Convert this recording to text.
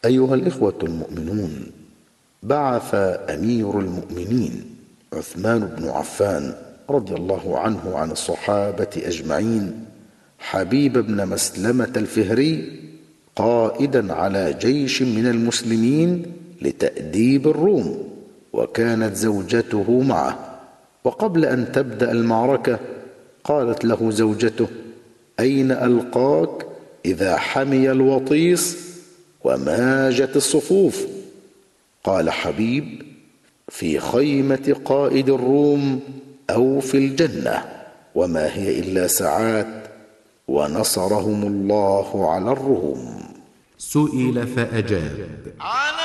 أيها الإخوة المؤمنون، بعث أمير المؤمنين عثمان بن عفان رضي الله عنه عن الصحابة أجمعين حبيب بن مسلمة الفهري قائدا على جيش من المسلمين لتأديب الروم، وكانت زوجته معه. وقبل أن تبدأ المعركة قالت له زوجته: أين ألقاك إذا حمي الوطيس وماجت الصفوف؟ قال حبيب: في خيمة قائد الروم أو في الجنة، وما هي إلا ساعات ونصرهم الله على الروم. سئل فأجاب: